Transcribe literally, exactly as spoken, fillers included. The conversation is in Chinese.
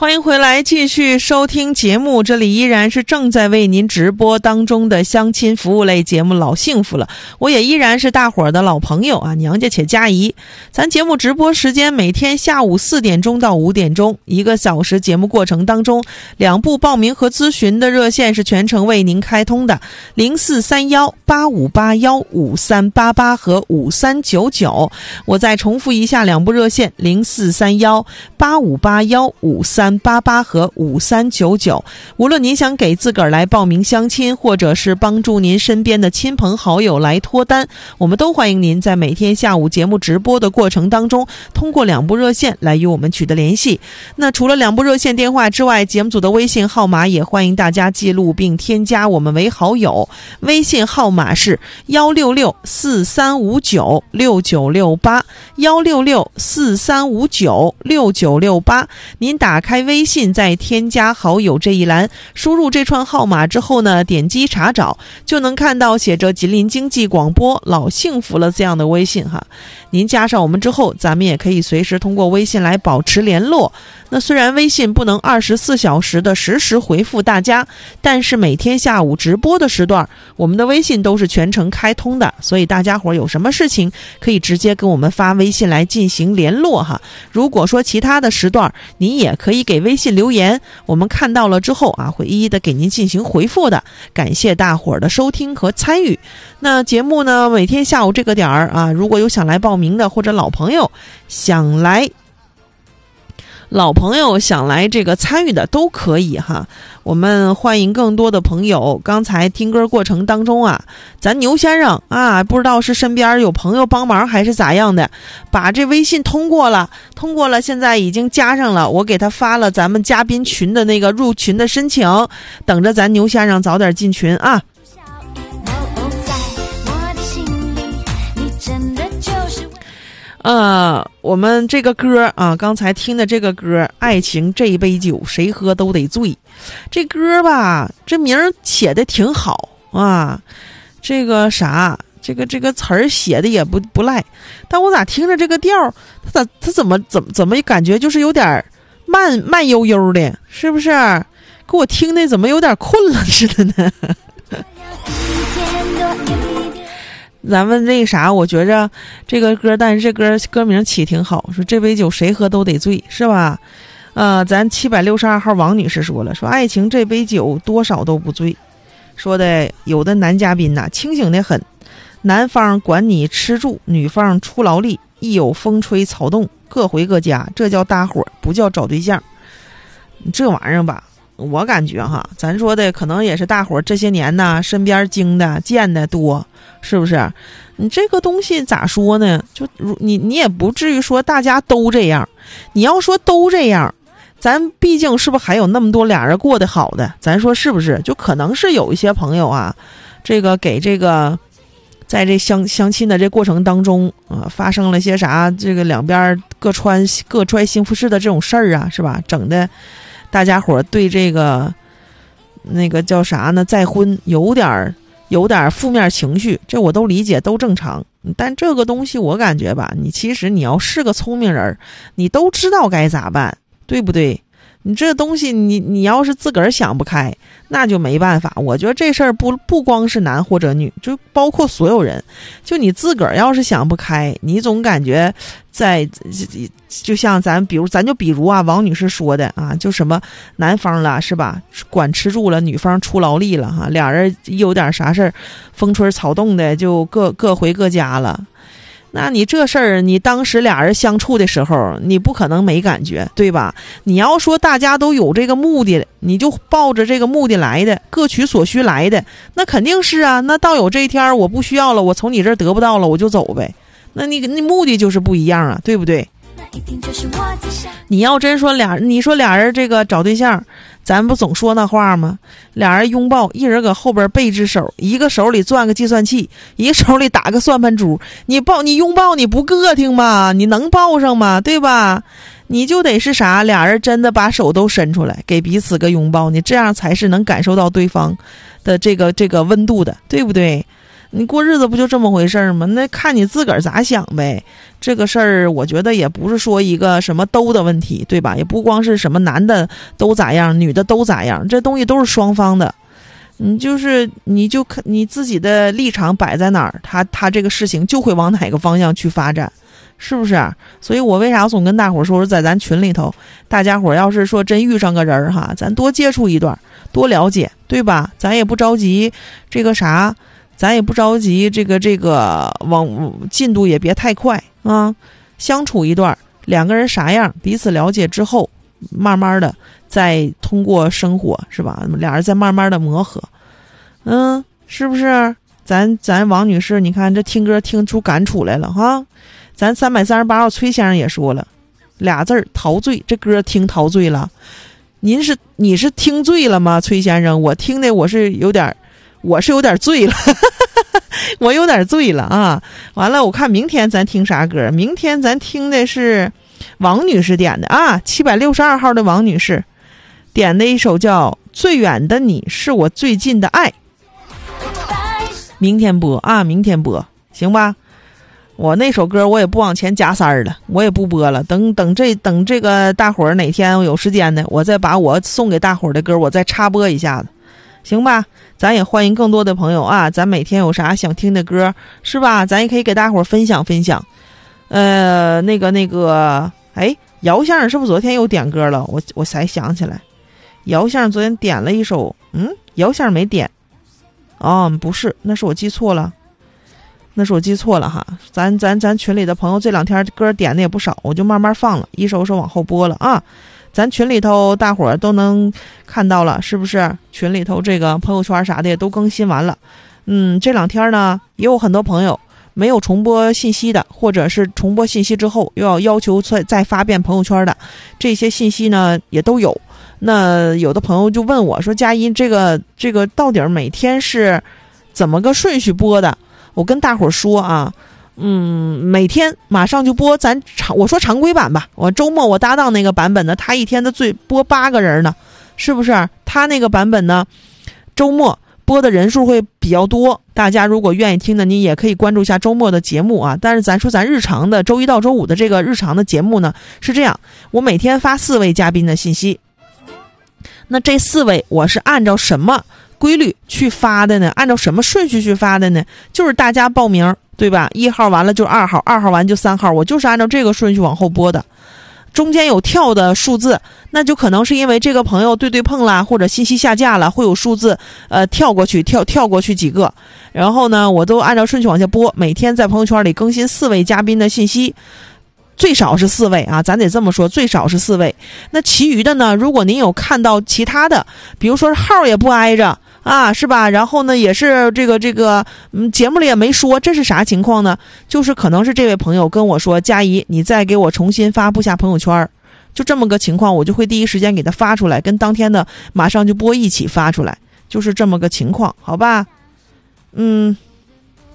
欢迎回来继续收听节目，这里依然是正在为您直播当中的相亲服务类节目老幸福了，我也依然是大伙儿的老朋友啊，娘家且佳怡。咱节目直播时间每天下午四点钟到五点钟，一个小时节目过程当中，两部报名和咨询的热线是全程为您开通的，零四三幺八五八幺五三八八和五三九九。我再重复一下两部热线，零四三幺八五八幺五三八八和五三九九。无论您想给自个儿来报名相亲，或者是帮助您身边的亲朋好友来脱单，我们都欢迎您在每天下午节目直播的过程当中，通过两部热线来与我们取得联系。那除了两部热线电话之外，节目组的微信号码也欢迎大家记录并添加我们为好友，微信号码是幺六六四三五九六九六八，幺六六四三五九六九六八。您打开微信，在添加好友这一栏输入这串号码之后呢，点击查找，就能看到写着吉林经济广播老幸福了这样的微信哈。您加上我们之后，咱们也可以随时通过微信来保持联络。那虽然微信不能二十四小时的实时回复大家，但是每天下午直播的时段，我们的微信都是全程开通的，所以大家伙有什么事情可以直接跟我们发微信来进行联络哈。如果说其他的时段，您也可以给微信留言，我们看到了之后啊，会一一的给您进行回复的。感谢大伙儿的收听和参与。那节目呢，每天下午这个点儿啊，如果有想来报名的，或者老朋友想来老朋友想来这个参与的都可以哈，我们欢迎更多的朋友。刚才听歌过程当中啊，咱牛先生啊，不知道是身边有朋友帮忙还是咋样的，把这微信通过了，通过了，现在已经加上了，我给他发了咱们嘉宾群的那个入群的申请，等着咱牛先生早点进群啊。呃，我们这个歌啊，刚才听的这个歌，爱情这一杯酒，谁喝都得醉。这歌吧，这名儿写的挺好啊，这个啥，这个这个词儿写的也不不赖。但我咋听着这个调，他咋他怎么怎么怎么感觉就是有点慢慢悠悠的，是不是？给我听的怎么有点困了似的呢？咱们这啥，我觉着这个歌，但是这歌歌名起挺好，说这杯酒谁喝都得醉，是吧？呃，咱七百六十二号王女士说了，说爱情这杯酒多少都不醉。说的有的男嘉宾呐、啊、清醒的很，男方管你吃住，女方出劳力，一有风吹草动各回各家，这叫搭伙，不叫找对象。这玩意儿吧，我感觉哈，咱说的可能也是大伙儿这些年呢，身边经的见的多，是不是？你这个东西咋说呢？就你你也不至于说大家都这样。你要说都这样，咱毕竟是不是还有那么多俩人过得好的？咱说是不是？就可能是有一些朋友啊，这个给这个在这相相亲的这过程当中啊、呃，发生了些啥？这个两边各穿各揣幸福式的这种事儿啊，是吧？整的。大家伙对这个那个叫啥呢？再婚有点有点负面情绪，这我都理解，都正常。但这个东西我感觉吧，你其实你要是个聪明人，你都知道该咋办，对不对？你这东西你你要是自个儿想不开，那就没办法。我觉得这事儿不不光是男或者女，就包括所有人，就你自个儿要是想不开，你总感觉在就像咱比如咱就比如啊，王女士说的啊，就什么男方了是吧，管吃住了，女方出劳力了哈，俩人有点啥事儿风吹草动的就各各回各家了。那你这事儿，你当时俩人相处的时候，你不可能没感觉，对吧？你要说大家都有这个目的，你就抱着这个目的来的，各取所需来的，那肯定是啊。那到有这一天我不需要了，我从你这儿得不到了，我就走呗。那你那目的就是不一样啊，对不对？你要真说俩，你说俩人这个找对象，咱不总说那话吗？俩人拥抱，一人搁后边背只手，一个手里攥个计算器，一个手里打个算盘珠。你抱你拥抱，你不膈应吗？你能抱上吗？对吧？你就得是啥？俩人真的把手都伸出来，给彼此个拥抱，你这样才是能感受到对方的这个这个温度的，对不对？ 你过日子不就这么回事儿吗？那看你自个儿咋想呗。这个事儿我觉得也不是说一个什么都的问题，对吧？也不光是什么男的都咋样，女的都咋样，这东西都是双方的。你就是你就看你自己的立场摆在哪儿，他他这个事情就会往哪个方向去发展，是不是啊？所以我为啥总跟大伙儿说，在咱群里头，大家伙儿要是说真遇上个人儿哈，咱多接触一段，多了解，对吧？咱也不着急这个啥，咱也不着急这个这个往进度也别太快啊。相处一段，两个人啥样，彼此了解之后，慢慢的再通过生活，是吧？俩人再慢慢的磨合，嗯，是不是？咱咱王女士，你看这听歌听出感触来了哈。咱三百三十八号崔先生也说了俩字儿陶醉，这歌听陶醉了。您是你是听醉了吗，崔先生？我听的我是有点，我是有点醉了，我有点醉了啊！完了，我看明天咱听啥歌？明天咱听的是王女士点的啊，七百六十二号的王女士点的一首叫《最远的你是我最近的爱》。明天播啊，明天播，行吧？我那首歌我也不往前加塞儿了，我也不播了。等等这等这个大伙儿哪天有时间呢，我再把我送给大伙儿的歌我再插播一下子，行吧？咱也欢迎更多的朋友啊，咱每天有啥想听的歌是吧？咱也可以给大伙儿分享分享。呃，那个那个，哎，姚先生是不是昨天又点歌了？我我才想起来，姚先生昨天点了一首，嗯，姚先生没点，哦，不是，那是我记错了。那是我记错了哈，咱咱咱群里的朋友这两天歌点的也不少，我就慢慢放了，一首首往后播了啊。咱群里头大伙儿都能看到了，是不是？群里头这个朋友圈啥的也都更新完了。嗯，这两天呢也有很多朋友没有重播信息的，或者是重播信息之后又要要求再再发遍朋友圈的，这些信息呢也都有。那有的朋友就问我说：“佳音，这个这个到底每天是怎么个顺序播的？”我跟大伙儿说啊，嗯，每天马上就播咱常我说常规版吧，我周末我搭档那个版本呢，他一天的最播八个人呢，是不是？他那个版本呢，周末播的人数会比较多，大家如果愿意听的，你也可以关注一下周末的节目啊。但是咱说咱日常的周一到周五的这个日常的节目呢，是这样，我每天发四位嘉宾的信息，那这四位我是按照什么规律去发的呢？按照什么顺序去发的呢？就是大家报名，对吧？一号完了就二号，二号完就三号，我就是按照这个顺序往后播的。中间有跳的数字，那就可能是因为这个朋友对对碰啦，或者信息下架了，会有数字呃跳过去，跳跳过去几个。然后呢，我都按照顺序往下播，每天在朋友圈里更新四位嘉宾的信息。最少是四位啊，咱得这么说，最少是四位。那其余的呢，如果您有看到其他的，比如说号也不挨着啊，是吧？然后呢，也是这个这个，嗯，节目里也没说，这是啥情况呢？就是可能是这位朋友跟我说，佳怡，你再给我重新发布下朋友圈，就这么个情况，我就会第一时间给他发出来，跟当天的马上就播一起发出来，就是这么个情况，好吧？嗯。